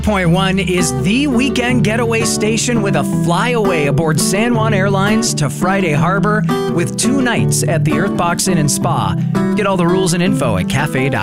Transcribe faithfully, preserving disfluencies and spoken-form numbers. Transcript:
Point one is the weekend getaway station with a flyaway aboard San Juan Airlines to Friday Harbor with two nights at the Earthbox Inn and Spa. Get all the rules and info at cafe dot com.